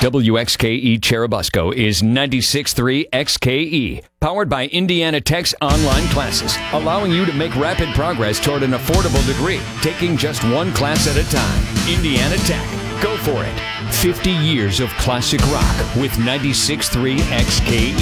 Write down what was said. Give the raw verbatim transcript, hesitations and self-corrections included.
W X K E Cherubusco is ninety-six point three X K E, powered by Indiana Tech's online classes, allowing you to make rapid progress toward an affordable degree, taking just one class at a time. Indiana Tech. Go for it. fifty years of classic rock with ninety-six point three X K E.